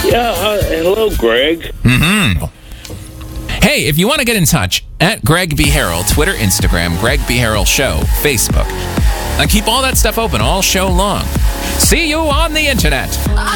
Yeah, hello, Greg. Mm-hmm. Hey, if you want to get in touch, at Greg B. Harrell, Twitter, Instagram, Greg B. Harrell Show, Facebook. And keep all that stuff open all show long. See you on the internet.